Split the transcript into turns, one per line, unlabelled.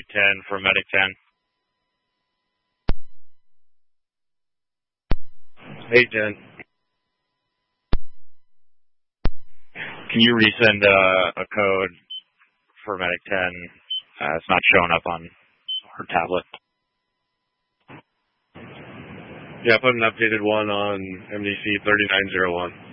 10 for Medic 10.
Hey, Jen.
Can you resend a code for Medic 10? It's not showing up on our tablet.
Yeah, I put an updated one on MDC 3901.